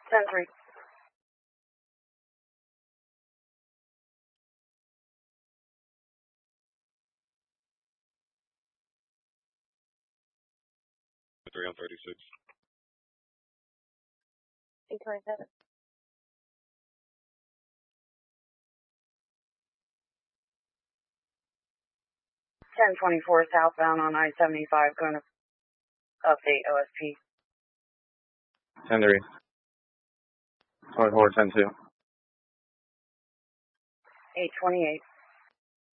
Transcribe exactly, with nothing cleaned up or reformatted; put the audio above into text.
ten three. three on thirty-six. eight twenty-seven. ten twenty-four southbound on I seventy-five, going to update O S P. ten three. twenty-four, ten two. eight twenty-eight.